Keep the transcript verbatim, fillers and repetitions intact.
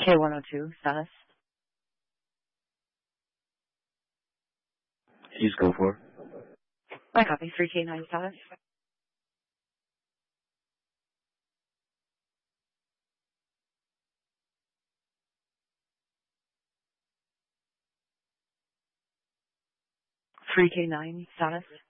K one oh two, status. You just go for it. My copy, three K nine status. three K nine status.